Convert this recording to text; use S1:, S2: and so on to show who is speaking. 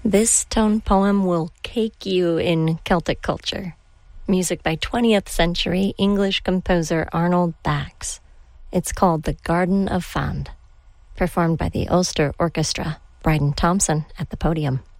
S1: This tone poem will cake you in Celtic culture. Music by 20th century English composer Arnold Bax. It's called The Garden of Fand, performed by the Ulster Orchestra, Bryden Thompson at the podium.